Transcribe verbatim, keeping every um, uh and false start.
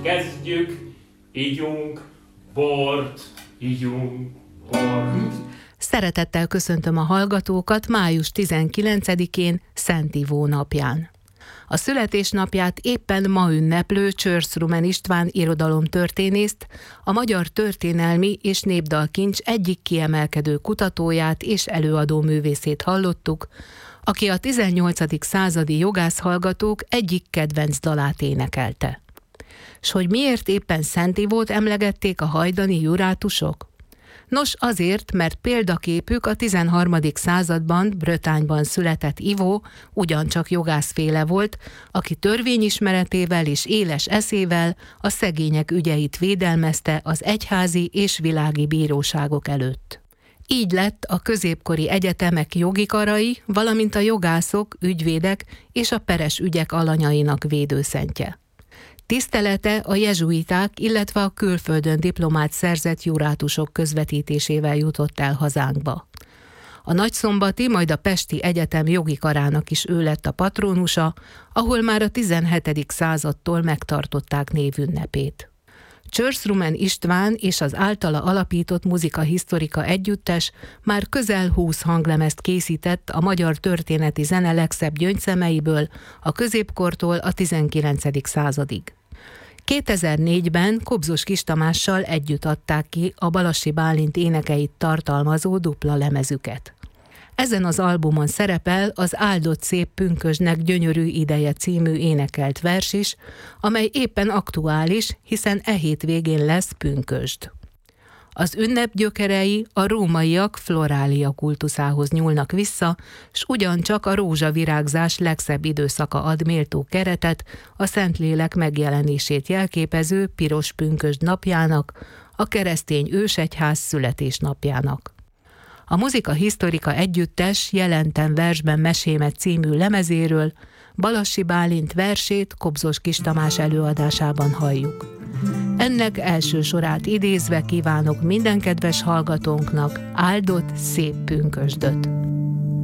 kezdjük, ígyunk bort, ígyunk bort. Szeretettel köszöntöm a hallgatókat május tizenkilencedikén, Szent Ivó napján. A születésnapját éppen ma ünneplő Csörszrumen István irodalomtörténészt, a magyar történelmi és népdalkincs egyik kiemelkedő kutatóját és előadó művészét hallottuk, aki a tizennyolcadik századi jogászhallgatók egyik kedvenc dalát énekelte. S hogy miért éppen Szent Ivót emlegették a hajdani jurátusok? Nos, azért, mert példaképük a tizenharmadik században Brötányban született Ivó ugyancsak jogászféle volt, aki törvényismeretével és éles eszével a szegények ügyeit védelmezte az egyházi és világi bíróságok előtt. Így lett a középkori egyetemek jogi karai, valamint a jogászok, ügyvédek és a peres ügyek alanyainak védőszentje. Tisztelete a jezsuiták, illetve a külföldön diplomát szerzett jurátusok közvetítésével jutott el hazánkba. A nagyszombati, majd a pesti egyetem jogi karának is ő lett a patrónusa, ahol már a tizenhetedik századtól megtartották névünnepét. Csörszrumen István és az általa alapított muzika-historika együttes már közel húsz hanglemezt készített a magyar történeti zene legszebb gyöngyszemeiből a középkortól a tizenkilencedik századig. kétezer-négyben Kobzos Kis Tamással együtt adták ki a Balassi Bálint énekeit tartalmazó dupla lemezüket. Ezen az albumon szerepel az Áldott szép pünkösdnek gyönyörű ideje című énekelt vers is, amely éppen aktuális, hiszen e hét végén lesz pünkösd. Az ünnep gyökerei a rómaiak florália kultuszához nyúlnak vissza, s ugyancsak a rózsavirágzás legszebb időszaka ad méltó keretet a Szentlélek megjelenését jelképező piros pünkösd napjának, a keresztény ősegyház születésnapjának. A muzika-historika együttes Jelentem versben mesémet című lemezéről Balassi Bálint versét Kobzos Kis Tamás előadásában halljuk. Ennek első sorát idézve kívánok minden kedves hallgatónknak áldott szép pünkösdöt!